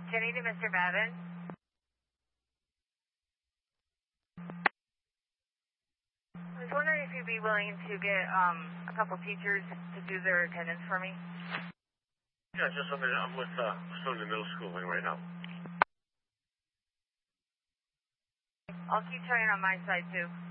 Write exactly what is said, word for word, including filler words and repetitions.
Jenny to Mister Babin. I was wondering if you'd be willing to get um, a couple teachers to do their attendance for me. Yeah, just a minute. I'm with uh, student in middle school right now. I'll keep trying on my side too.